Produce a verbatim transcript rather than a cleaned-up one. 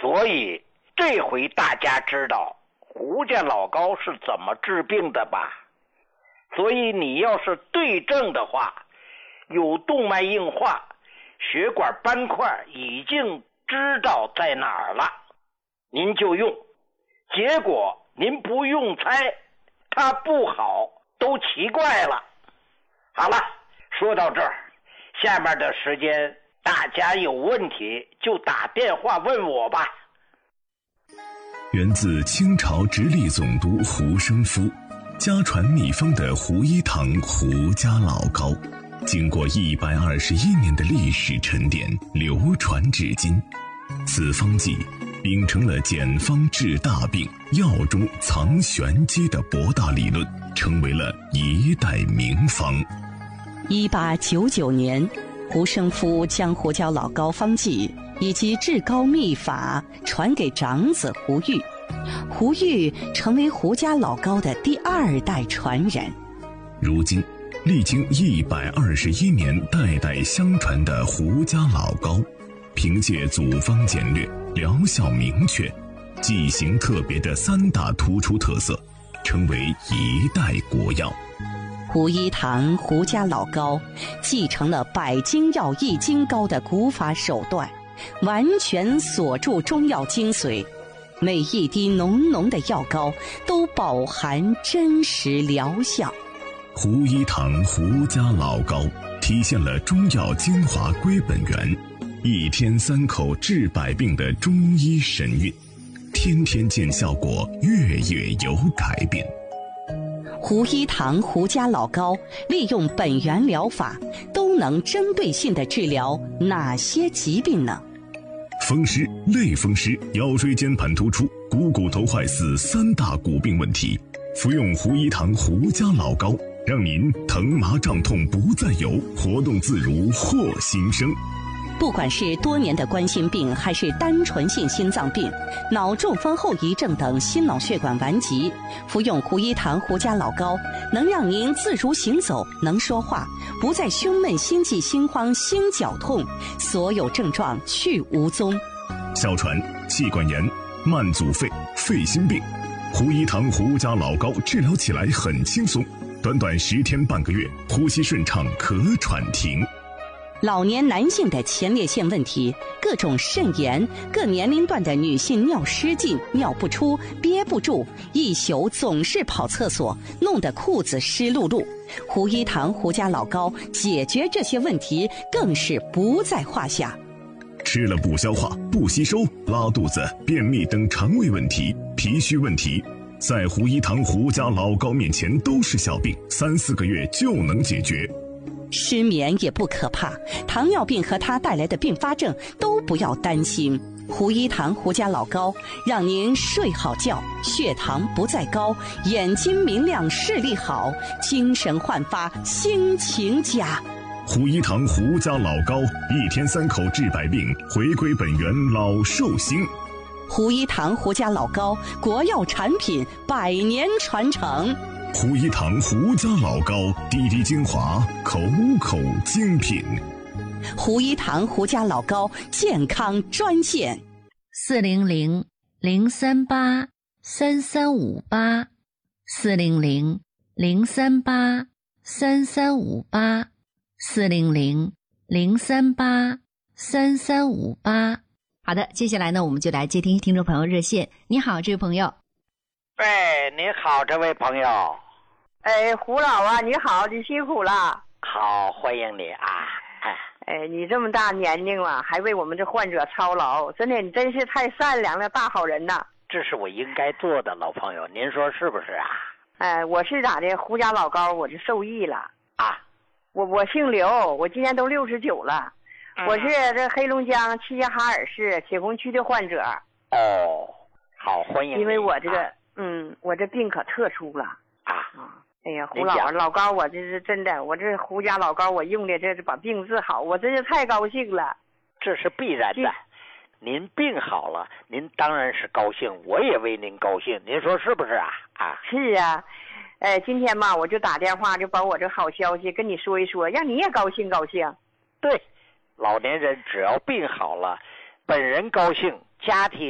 所以这回大家知道胡家老高是怎么治病的吧？所以你要是对症的话，有动脉硬化，血管斑块已经知道在哪儿了，您就用。结果您不用猜，它不好，都奇怪了。好了，说到这儿，下面的时间大家有问题就打电话问我吧。 源自清朝直隶总督胡生夫，家传秘方的胡一堂胡家老高，经过一百二十一年的历史沉淀，流传至今。此方剂秉承了简方治大病、药中藏玄机的博大理论，成为了一代名方。 一八九九年，胡生夫将胡家老高方剂以及治高秘法传给长子胡玉，胡玉成为胡家老高的第二代传人。 如今历经一百二十一年代代相传的胡家老高，凭借组方简略、疗效明确、剂型特别的三大突出特色，成为一代国药。 胡一堂胡家老高继承了百金药一金膏的古法手段，完全锁住中药精髓，每一滴浓浓的药膏都饱含真实疗效。 胡一堂胡家老高体现了中药精华归本源，一天三口治百病的中医神韵，天天见效果，月月有改变。 胡一堂胡家老高利用本源疗法，都能针对性地治疗哪些疾病呢？ 风湿、类风湿、腰椎间盘突出、股骨头坏死三大骨病问题，服用胡一堂胡家老高，让您疼麻胀痛不再有，活动自如获新生。 不管是多年的冠心病，还是单纯性心脏病、脑中风后遗症等心脑血管顽疾，服用胡一堂胡家老高，能让您自如行走，能说话，不再胸闷、心悸、心慌、心绞痛，所有症状去无踪。 哮喘、气管炎、慢阻肺、肺心病，胡一堂胡家老高治疗起来很轻松，短短十天半个月，呼吸顺畅，咳喘停。 老年男性的前列腺问题，各种肾炎，各年龄段的女性尿失禁、尿不出、憋不住，一宿总是跑厕所，弄得裤子湿漉漉。胡一堂胡家老高解决这些问题更是不在话下。 吃了不消化、不吸收、拉肚子、便秘等肠胃问题、脾虚问题，在胡一堂胡家老高面前都是小病，三四个月就能解决。 失眠也不可怕，糖尿病和它带来的并发症都不要担心。胡一堂胡家老高让您睡好觉，血糖不再高，眼睛明亮，视力好，精神焕发，心情佳。 胡一堂胡家老高，一天三口治百病，回归本源老寿星。 胡一堂胡家老高，国药产品，百年传承。 胡一堂胡家老高，滴滴精华，口口精品。 胡一堂胡家老高健康专线： 四零零零三八三三五八，四零零零三八三三五八，四零零零三八三三五八。好的，接下来呢，我们就来接听听众朋友热线。你好，这位朋友。 喂，你好，这位朋友。 哎，胡老啊，你好，你辛苦了。 好，欢迎你啊。 哎，你这么大年龄了，还为我们这患者操劳，真的，你真是太善良了，大好人呐。 这是我应该做的，老朋友，您说是不是啊？ 哎，我是咋的，胡家老高，我就受益了啊。 我我姓刘，我今年都六十九了。嗯、我是这黑龙江齐齐哈尔市铁红区的患者。 哦，好，欢迎你。 因为我这个， 啊、 嗯，我这病可特殊了啊啊。哎呀，胡老老高，我这是真的，我这胡家老高，我用的这是把病治好，我真是太高兴了。 这是必然的，您病好了，您当然是高兴，我也为您高兴，您说是不是啊？啊， 是啊，呃，今天嘛，我就打电话就把我这好消息跟你说一说，让你也高兴高兴。 对，老年人只要病好了，本人高兴，家庭